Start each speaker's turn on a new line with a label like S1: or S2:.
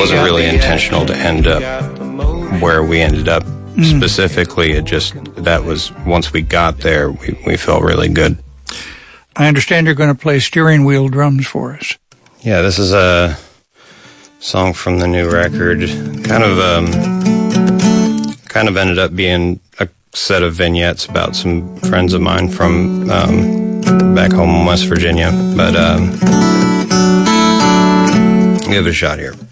S1: wasn't really intentional to end up where we ended up specifically. It just, that was, once we got there, we felt really good.
S2: I understand you're going to play steering wheel drums for us.
S1: Yeah, this is a song from the new record. Kind of ended up being a set of vignettes about some friends of mine from back home in West Virginia. But give it a shot here.